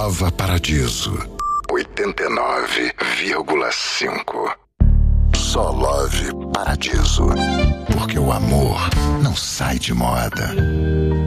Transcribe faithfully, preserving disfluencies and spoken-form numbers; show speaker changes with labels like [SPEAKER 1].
[SPEAKER 1] Nova Paradiso, oitenta e nove vírgula cinco. Só Love Paradiso, porque o amor não sai de moda.